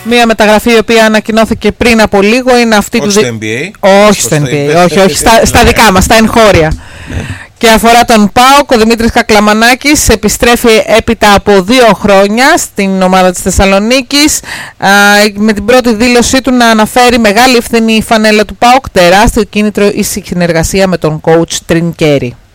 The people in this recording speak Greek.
Μία μεταγραφή η οποία ανακοινώθηκε πριν από λίγο είναι αυτή όχι του. Στο NBA. Όχι στο NBA. Όχι, στα δικά μας, στα εγχώρια. Και αφορά τον ΠΑΟΚ. Ο Δημήτρης Κακλαμανάκης επιστρέφει έπειτα από 2 χρόνια στην ομάδα της Θεσσαλονίκης, με την πρώτη δήλωσή του να αναφέρει μεγάλη ευθύνη η φανέλα του ΠΑΟΚ, τεράστιο κίνητρο η συνεργασία με τον coach Τρινκέρι.